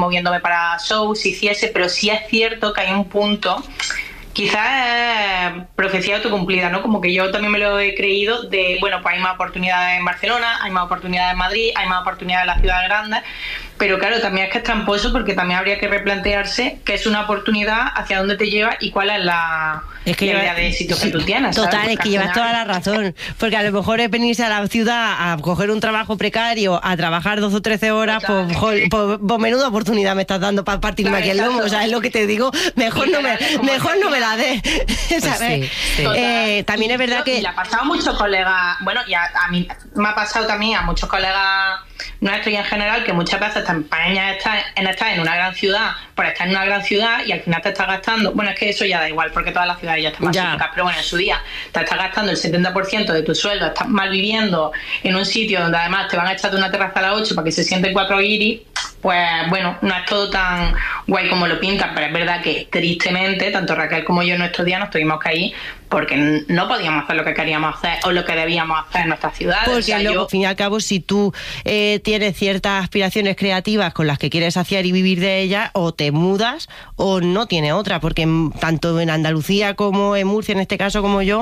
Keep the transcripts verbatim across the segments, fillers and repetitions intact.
moviéndome para shows, si hiciese, pero sí es cierto que hay un punto, quizás es profecía autocumplida, ¿no? Como que yo también me lo he creído de, bueno, pues hay más oportunidades en Barcelona, hay más oportunidades en Madrid, hay más oportunidades en las ciudades grandes, pero claro, también es que es tramposo porque también habría que replantearse qué es una oportunidad, hacia dónde te lleva y cuál es la, es que la lleva, idea de éxito que tú tienes. Total, ¿sabes? es que llevas toda la razón, porque a lo mejor es venirse a la ciudad a coger un trabajo precario, a trabajar doce o trece horas, pues, pues, pues, pues menuda oportunidad me estás dando para partirme claro, aquí el lomo, o sea, es lo que te digo, mejor no me, mejor no me la des, ¿sabes? Sí, sí. Eh, también y es verdad yo, que... Y le ha pasado a muchos colegas, bueno, y a, a mí me ha pasado también a muchos colegas nuestros y en general, que muchas veces te empeñas en estar en una gran ciudad por estar en una gran ciudad y al final te estás gastando, bueno, es que eso ya da igual porque todas las ciudades ya están masificas, pero bueno, en su día te estás gastando el setenta por ciento de tu sueldo, estás mal viviendo en un sitio donde además te van a echar de una terraza a las ocho para que se sienten cuatro guiris, pues bueno, no es todo tan guay como lo pintan, pero es verdad que tristemente, tanto Raquel como yo en nuestros días nos tuvimos que ir porque no podíamos hacer lo que queríamos hacer o lo que debíamos hacer en nuestras ciudades. Porque o sea, luego, yo... al fin y al cabo, si tú eh, tienes ciertas aspiraciones creativas con las que quieres saciar y vivir de ellas, o te mudas o no tiene otra, porque en, tanto en Andalucía como en Murcia, en este caso como yo,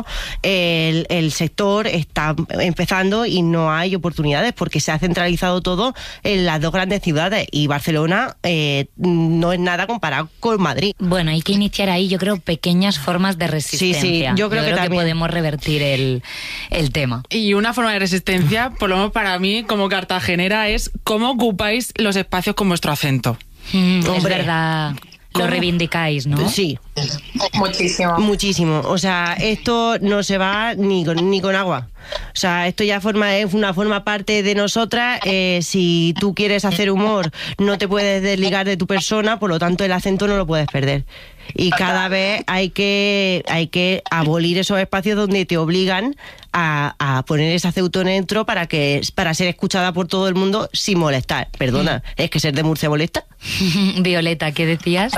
el, el sector está empezando y no hay oportunidades porque se ha centralizado todo en las dos grandes ciudades y Barcelona eh, no es nada comparado con Madrid. Bueno, hay que iniciar ahí, yo creo, pequeñas formas de resistencia. Sí, sí. Yo creo, Yo que, creo que también podemos revertir el, el tema. Y una forma de resistencia, por lo menos para mí, como cartagenera, es cómo ocupáis los espacios con vuestro acento. Mm, es verdad. Lo reivindicáis, ¿no? Sí. Muchísimo. Muchísimo. O sea, esto no se va ni con, ni con agua. O sea, esto ya forma, es una forma parte de nosotras. Eh, si tú quieres hacer humor, no te puedes desligar de tu persona, por lo tanto el acento no lo puedes perder. Y cada vez hay que hay que abolir esos espacios donde te obligan a, a poner ese acento neutro para que para ser escuchada por todo el mundo sin molestar. Perdona, ¿es que ser de Murcia molesta? Violeta, ¿qué decías?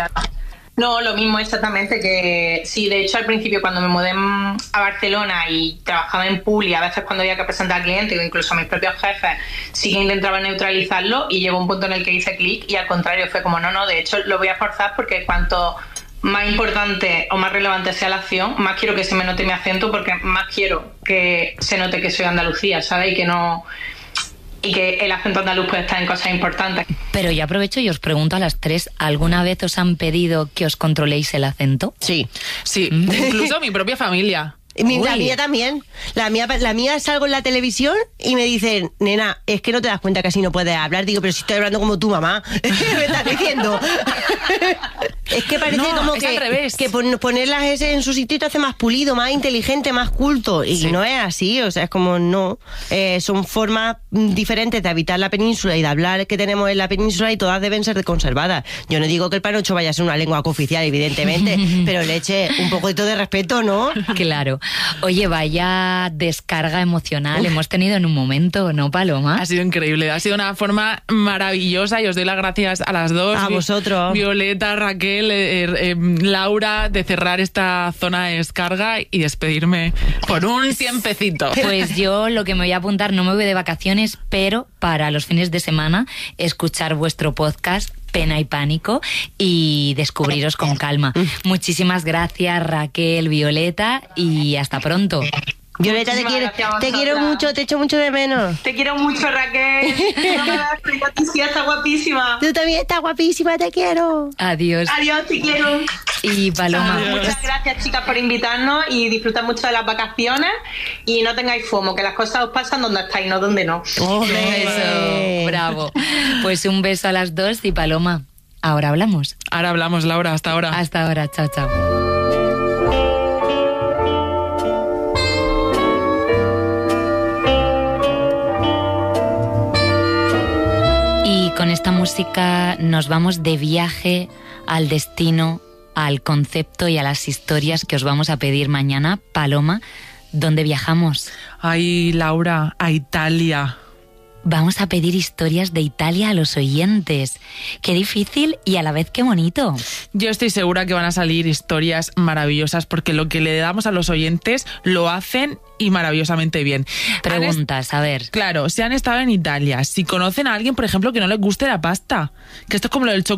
No, lo mismo exactamente, que sí, de hecho al principio cuando me mudé a Barcelona y trabajaba en Publi, a veces cuando había que presentar a clientes o incluso a mis propios jefes, sí que intentaba neutralizarlo y llegó un punto en el que hice clic y al contrario fue como no, no, de hecho lo voy a forzar porque cuanto más importante o más relevante sea la acción, más quiero que se me note mi acento porque más quiero que se note que soy Andalucía, ¿sabes? Y que no... y que el acento andaluz puede estar en cosas importantes. Pero yo aprovecho y os pregunto a las tres, ¿alguna vez os han pedido que os controléis el acento? Sí. Sí, mm. Incluso mi propia familia. Mi, la mía también. La mía, la mía salgo en la televisión y me dicen, nena, es que no te das cuenta que así no puedes hablar. Digo, pero si estoy hablando como tu mamá. ¿Me estás diciendo? Es que parece no, como es que, al revés. que poner las S en su sitio te hace más pulido, más inteligente, más culto. Y sí. No es así, o sea, es como no. Eh, son formas diferentes de habitar la península y de hablar que tenemos en la península y todas deben ser conservadas. Yo no digo que el panocho vaya a ser una lengua cooficial, evidentemente, pero le eche un poquito de respeto, ¿no? Claro. Oye, vaya descarga emocional Uf. hemos tenido en un momento, ¿no, Paloma? Ha sido increíble, ha sido una forma maravillosa y os doy las gracias a las dos. A vosotros. Violeta, Raquel, eh, eh, Laura, de cerrar esta zona de descarga y despedirme por un tiempecito. Pues yo lo que me voy a apuntar, no me voy de vacaciones, pero para los fines de semana escuchar vuestro podcast Pena y Pánico y descubriros con calma. Muchísimas gracias, Raquel, Violeta, y hasta pronto. Violeta, te quiero, te quiero mucho, te echo mucho de menos. Te quiero mucho, Raquel. No me das cuenta, estás guapísima. Tú también estás guapísima, te quiero. Adiós. Adiós, te quiero. Y Paloma. Adiós. Muchas gracias, chicas, por invitarnos y disfrutar mucho de las vacaciones y no tengáis fomo, que las cosas os pasan donde estáis, no donde no. Oh, eso, bravo. Pues un beso a las dos y Paloma, ahora hablamos. Ahora hablamos, Laura, hasta ahora. Hasta ahora, chao, chao. Con esta música nos vamos de viaje al destino, al concepto y a las historias que os vamos a pedir mañana. Paloma, ¿dónde viajamos? Ay, Laura, a Italia. Vamos a pedir historias de Italia a los oyentes. Qué difícil y a la vez qué bonito. Yo estoy segura que van a salir historias maravillosas porque lo que le damos a los oyentes lo hacen y maravillosamente bien. Preguntas, a ver. Claro, si han estado en Italia, si conocen a alguien, por ejemplo, que no les guste la pasta, que esto es como lo del chocolate.